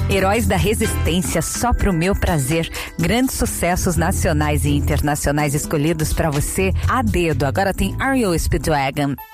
Heróis da Resistência, só pro meu prazer. Grandes sucessos nacionais e internacionais escolhidos pra você a dedo. Agora tem R.E.O. Speedwagon.